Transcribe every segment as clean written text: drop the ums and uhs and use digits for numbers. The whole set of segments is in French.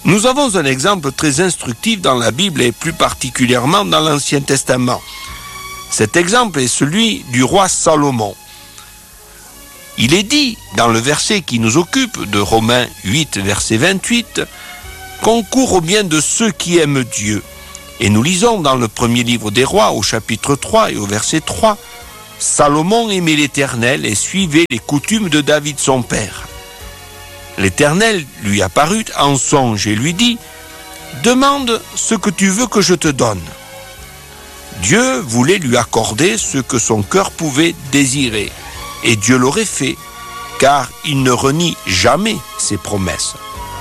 Nous avons un exemple très instructif dans la Bible et plus particulièrement dans l'Ancien Testament. Cet exemple est celui du roi Salomon. Il est dit dans le verset qui nous occupe de Romains 8, verset 28, « Concourt au bien de ceux qui aiment Dieu ». Et nous lisons dans le premier livre des rois, au chapitre 3 et au verset 3, « Salomon aimait l'Éternel et suivait les coutumes de David son père. L'Éternel lui apparut en songe et lui dit, « Demande ce que tu veux que je te donne. » Dieu voulait lui accorder ce que son cœur pouvait désirer. Et Dieu l'aurait fait, car il ne renie jamais ses promesses.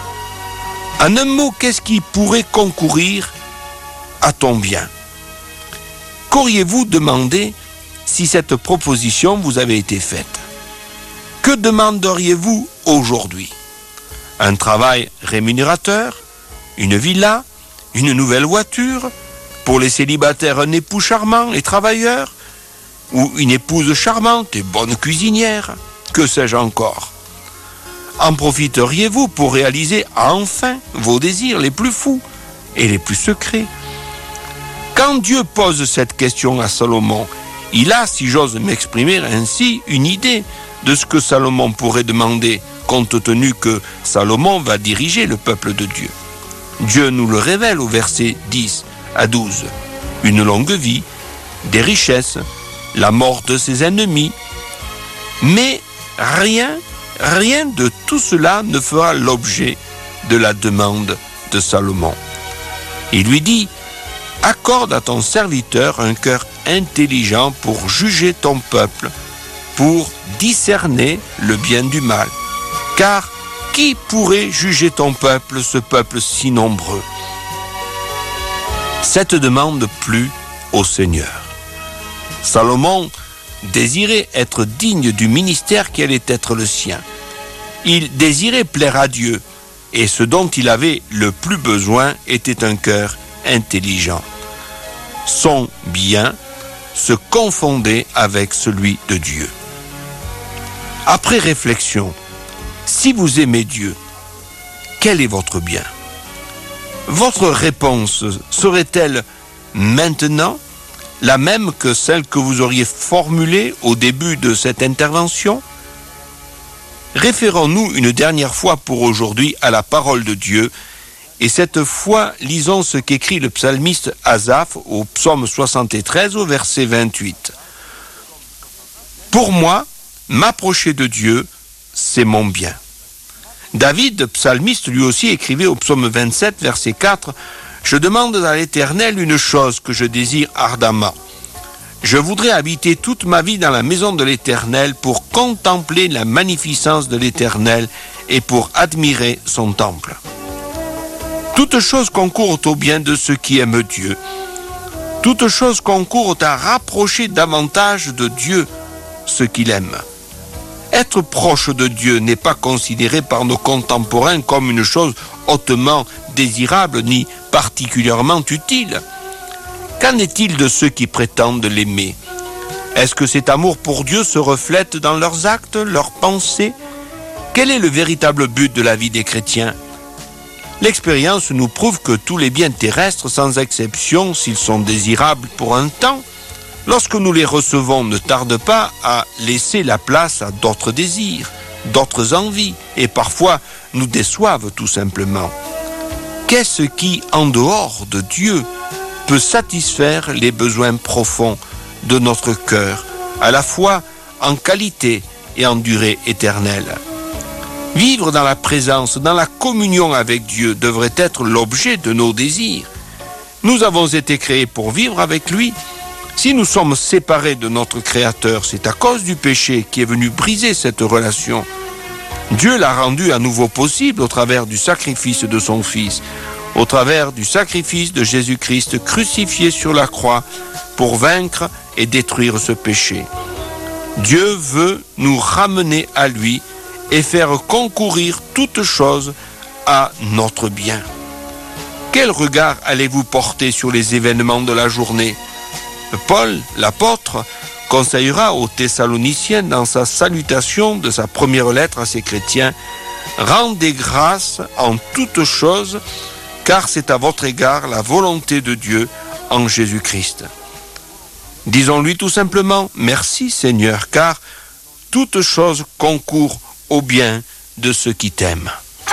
En un mot, qu'est-ce qui pourrait concourir à ton bien? Qu'auriez-vous demandé si cette proposition vous avait été faite? Que demanderiez-vous aujourd'hui? Un travail rémunérateur? Une villa? Une nouvelle voiture? Pour les célibataires, un époux charmant et travailleur? Ou une épouse charmante et bonne cuisinière? Que sais-je encore? En profiteriez-vous pour réaliser enfin vos désirs les plus fous et les plus secrets? Quand Dieu pose cette question à Salomon, il a, si j'ose m'exprimer ainsi, une idée de ce que Salomon pourrait demander, compte tenu que Salomon va diriger le peuple de Dieu. Dieu nous le révèle au verset 10 à 12. Une longue vie, des richesses, la mort de ses ennemis. Mais rien de tout cela ne fera l'objet de la demande de Salomon. Il lui dit, « Accorde à ton serviteur un cœur intelligent pour juger ton peuple, pour discerner le bien du mal. Car qui pourrait juger ton peuple, ce peuple si nombreux ?» Cette demande plut au Seigneur. Salomon désirait être digne du ministère qui allait être le sien. Il désirait plaire à Dieu, et ce dont il avait le plus besoin était un cœur intelligent. Son bien se confondait avec celui de Dieu. Après réflexion, si vous aimez Dieu, quel est votre bien? Votre réponse serait-elle maintenant la même que celle que vous auriez formulée au début de cette intervention? Référons-nous une dernière fois pour aujourd'hui à la parole de Dieu, et cette fois, lisons ce qu'écrit le psalmiste Asaph au psaume 73 au verset 28. « Pour moi, m'approcher de Dieu, c'est mon bien. » David, psalmiste, lui aussi écrivait au psaume 27, verset 4, « Je demande à l'Éternel une chose que je désire ardemment. Je voudrais habiter toute ma vie dans la maison de l'Éternel pour contempler la magnificence de l'Éternel et pour admirer son temple. » Toutes choses concourent au bien de ceux qui aiment Dieu. Toutes choses concourent à rapprocher davantage de Dieu ceux qu'il aime. Être proche de Dieu n'est pas considéré par nos contemporains comme une chose hautement désirable ni particulièrement utile. Qu'en est-il de ceux qui prétendent l'aimer? Est-ce que cet amour pour Dieu se reflète dans leurs actes, leurs pensées? Quel est le véritable but de la vie des chrétiens? L'expérience nous prouve que tous les biens terrestres, sans exception, s'ils sont désirables pour un temps, lorsque nous les recevons, ne tardent pas à laisser la place à d'autres désirs, d'autres envies, et parfois nous déçoivent tout simplement. Qu'est-ce qui, en dehors de Dieu, peut satisfaire les besoins profonds de notre cœur, à la fois en qualité et en durée éternelle? Vivre dans la présence, dans la communion avec Dieu devrait être l'objet de nos désirs. Nous avons été créés pour vivre avec lui. Si nous sommes séparés de notre Créateur, c'est à cause du péché qui est venu briser cette relation. Dieu l'a rendu à nouveau possible au travers du sacrifice de son Fils, au travers du sacrifice de Jésus-Christ crucifié sur la croix pour vaincre et détruire ce péché. Dieu veut nous ramener à lui et faire concourir toutes choses à notre bien. Quel regard allez-vous porter sur les événements de la journée? Paul, l'apôtre, conseillera aux Thessaloniciens dans sa salutation de sa première lettre à ses chrétiens rendez grâce en toutes choses, car c'est à votre égard la volonté de Dieu en Jésus-Christ. Disons-lui tout simplement, merci Seigneur, car toutes choses concourent au bien de ceux qui t'aiment.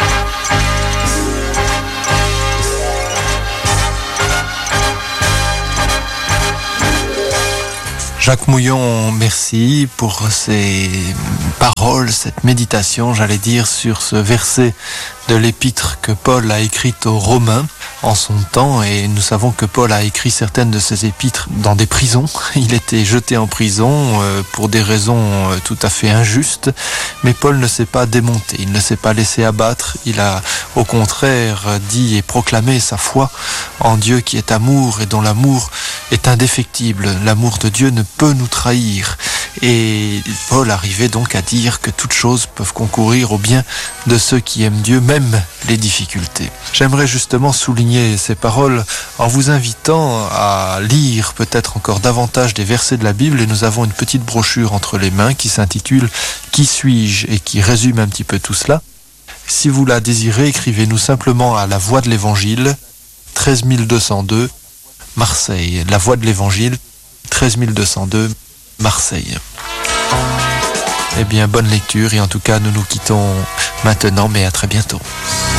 Jacques Mouillon, merci pour ces paroles, cette méditation, j'allais dire, sur ce verset de l'épître que Paul a écrite aux Romains en son temps, et nous savons que Paul a écrit certaines de ses épîtres dans des prisons. Il était jeté en prison pour des raisons tout à fait injustes, mais Paul ne s'est pas démonté, il ne s'est pas laissé abattre, il a au contraire dit et proclamé sa foi en Dieu qui est amour et dont l'amour est indéfectible. L'amour de Dieu ne peut nous trahir. Et Paul arrivait donc à dire que toutes choses peuvent concourir au bien de ceux qui aiment Dieu, même les difficultés. J'aimerais justement souligner ces paroles en vous invitant à lire peut-être encore davantage des versets de la Bible, et nous avons une petite brochure entre les mains qui s'intitule « Qui suis-je ?» et qui résume un petit peu tout cela. Si vous la désirez, écrivez-nous simplement à La Voix de l'Évangile, 13 202, Marseille. La Voix de l'Évangile, 13 202, Marseille. Eh bien, bonne lecture, et en tout cas, nous nous quittons maintenant, mais à très bientôt.